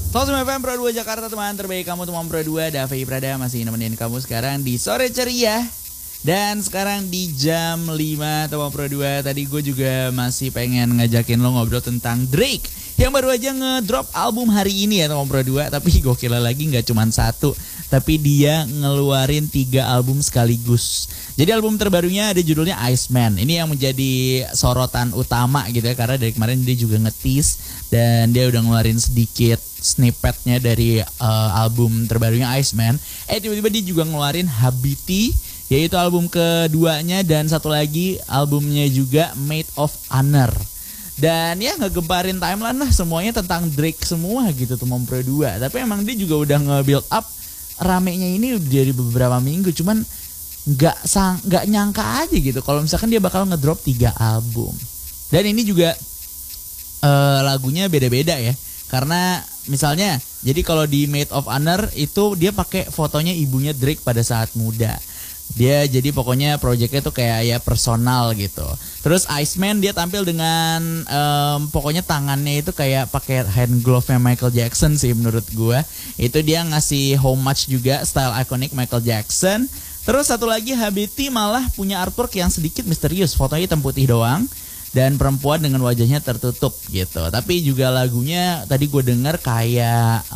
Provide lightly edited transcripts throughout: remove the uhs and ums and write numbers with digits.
105 FM Pro 2 Jakarta, teman terbaik kamu, teman Pro 2. Davi Prada masih nemenin kamu sekarang di Sore Ceria. Dan sekarang di jam 5 teman Pro 2. Tadi gue juga masih pengen ngajakin lo ngobrol tentang Drake yang baru aja ngedrop album hari ini ya teman Pro 2. Tapi gokil lagi, gak cuma satu, tapi dia ngeluarin 3 album sekaligus. Jadi album terbarunya ada judulnya Iceman. Ini yang menjadi sorotan utama gitu ya, karena dari kemarin dia juga nge-tease dan dia udah ngeluarin sedikit snippetnya dari album terbarunya Iceman. Tiba-tiba dia juga ngeluarin Habiti, yaitu album keduanya, dan satu lagi albumnya juga Made of Honor. Dan ya ngegemparin timeline lah, semuanya tentang Drake semua gitu tuh Pro 2. Tapi emang dia juga udah nge-build up ramenya ini dari beberapa minggu, cuman nggak nyangka aja gitu kalau misalkan dia bakal ngedrop 3 album. Dan ini juga lagunya beda-beda ya, karena misalnya jadi kalau di Made of Honor itu dia pakai fotonya ibunya Drake pada saat muda. Dia jadi pokoknya projectnya tuh kayak ya personal gitu. Terus Iceman dia tampil dengan pokoknya tangannya itu kayak pakai hand glove-nya Michael Jackson sih menurut gue. Itu dia ngasih homage juga style ikonik Michael Jackson. Terus satu lagi Habiti malah punya artwork yang sedikit misterius. Fotonya hitam putih doang dan perempuan dengan wajahnya tertutup gitu. Tapi juga lagunya tadi gue denger kayak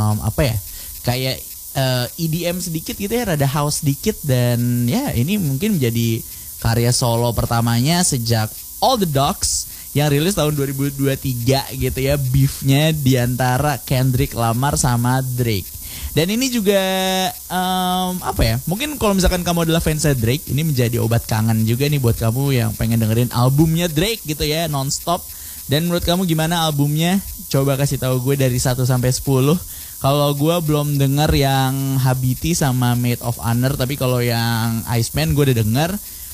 kayak EDM sedikit gitu ya, rada house sedikit. Dan ya ini mungkin menjadi karya solo pertamanya sejak All the Dogs yang rilis tahun 2023 gitu ya. Beefnya diantara Kendrick Lamar sama Drake. Dan ini juga mungkin kalau misalkan kamu adalah fans Drake, ini menjadi obat kangen juga nih buat kamu yang pengen dengerin albumnya Drake gitu ya, nonstop. Dan menurut kamu gimana albumnya? Coba kasih tahu gue dari 1 sampai 10. Kalau gue belum denger yang Habiti sama Made of Honor, tapi kalau yang Iceman gue udah denger.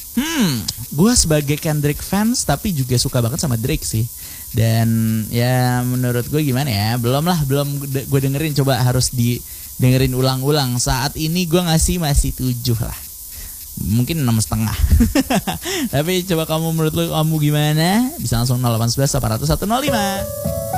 Gue sebagai Kendrick fans tapi juga suka banget sama Drake sih. Dan ya menurut gue gimana ya, belum gue dengerin, coba harus dengerin ulang-ulang. Saat ini gue ngasih masih 7 lah, mungkin 6,5. Tapi coba kamu, menurut lo kamu gimana? Bisa langsung 0811 800 105.